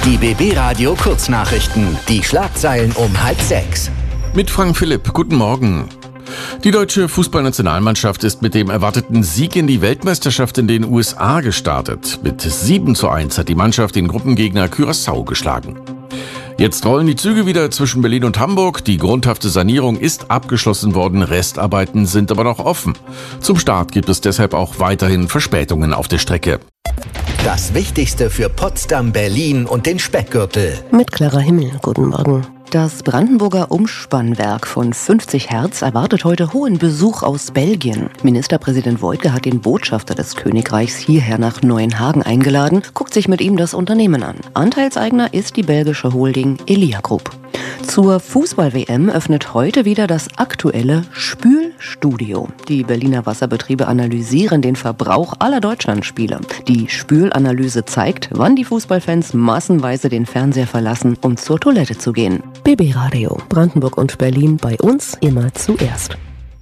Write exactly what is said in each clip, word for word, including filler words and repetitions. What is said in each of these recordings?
Die B B Radio Kurznachrichten. Die Schlagzeilen um halb sechs. Mit Frank Philipp. Guten Morgen. Die deutsche Fußballnationalmannschaft ist mit dem erwarteten Sieg in die Weltmeisterschaft in den U S A gestartet. Mit sieben zu eins hat die Mannschaft den Gruppengegner Curaçao geschlagen. Jetzt rollen die Züge wieder zwischen Berlin und Hamburg. Die grundhafte Sanierung ist abgeschlossen worden, Restarbeiten sind aber noch offen. Zum Start gibt es deshalb auch weiterhin Verspätungen auf der Strecke. Das Wichtigste für Potsdam, Berlin und den Speckgürtel. Mit Clara Himmel, guten Morgen. Das Brandenburger Umspannwerk von fünfzig Hertz erwartet heute hohen Besuch aus Belgien. Ministerpräsident Woidke hat den Botschafter des Königreichs hierher nach Neuenhagen eingeladen, guckt sich mit ihm das Unternehmen an. Anteilseigner ist die belgische Holding Elia Group. Zur Fußball-W M öffnet heute wieder das aktuelle Spülstudio. Die Berliner Wasserbetriebe analysieren den Verbrauch aller Deutschlandspieler. Die Spülanalyse zeigt, wann die Fußballfans massenweise den Fernseher verlassen, um zur Toilette zu gehen. B B Radio, Brandenburg und Berlin, bei uns immer zuerst.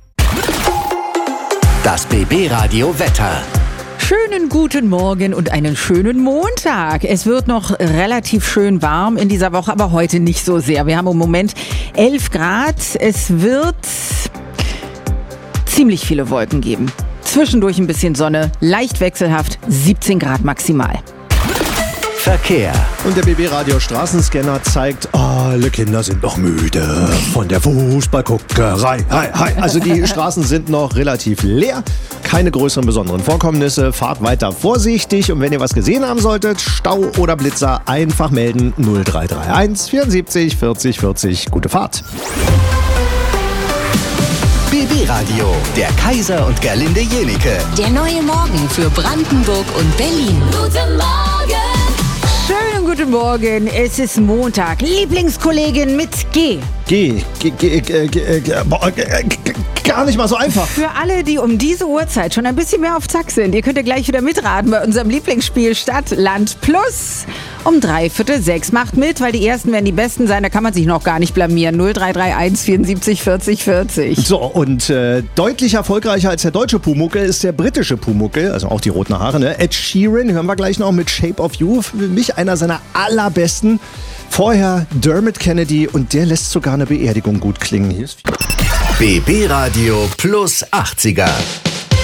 Das B B Radio Wetter. Schönen guten Morgen und einen schönen Montag. Es wird noch relativ schön warm in dieser Woche, aber heute nicht so sehr. Wir haben im Moment elf Grad. Es wird ziemlich viele Wolken geben. Zwischendurch ein bisschen Sonne, leicht wechselhaft, siebzehn Grad maximal. Verkehr. Und der B B Radio Straßenscanner zeigt, alle Kinder sind noch müde von der Fußballguckerei. Hi, hi. Also die Straßen sind noch relativ leer. Keine größeren besonderen Vorkommnisse. Fahrt weiter vorsichtig. Und wenn ihr was gesehen haben solltet, Stau oder Blitzer, einfach melden. null drei drei eins vierundsiebzig vierzig vierzig. Gute Fahrt. B B Radio, der Kaiser und Gerlinde Jenike. Der neue Morgen für Brandenburg und Berlin. Guten Morgen! Schönen guten Morgen, es ist Montag. Lieblingskollegin mit G. G, G, G, G, G, G, boah, G, G, gar nicht mal so einfach. Für alle, die um diese Uhrzeit schon ein bisschen mehr auf Zack sind, ihr könnt ja gleich wieder mitraten bei unserem Lieblingsspiel Stadt, Land, Plus. Um drei Viertel sechs. Macht mit, weil die Ersten werden die Besten sein, da kann man sich noch gar nicht blamieren. null drei drei eins vierundsiebzig vierzig vierzig. So, und äh, deutlich erfolgreicher als der deutsche Pumuckel ist der britische Pumuckel, also auch die roten Haare, ne? Ed Sheeran, hören wir gleich noch mit Shape of You. Für mich einer seiner allerbesten. Vorher Dermot Kennedy und der lässt sogar eine Beerdigung gut klingen. Hier ist B B Radio Plus achtziger.